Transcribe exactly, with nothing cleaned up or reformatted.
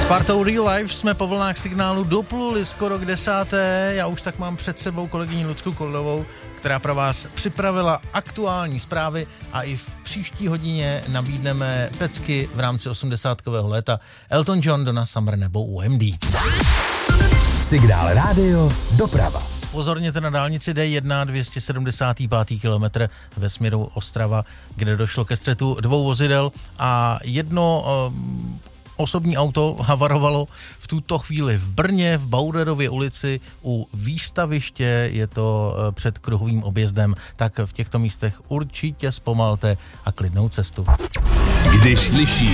Partou Real Life jsme po vlnách signálu dopluli skoro k desáté. Já už tak mám před sebou kolegyni Lucku Koldovou, která pro vás připravila aktuální zprávy a i v příští hodině nabídneme pecky v rámci osmdesátkového léta Elton John, Donna Summer nebo U M D. Signál rádio doprava. Spozorněte na dálnici D jedna, dvě stě sedmdesát pět kilometr ve směru Ostrava, kde došlo ke střetu dvou vozidel a jedno um, osobní auto havarovalo v tuto chvíli v Brně, v Bauderově ulici u výstaviště, je to před kruhovým objezdem, tak v těchto místech určitě zpomalte a klidnou cestu. Když slyší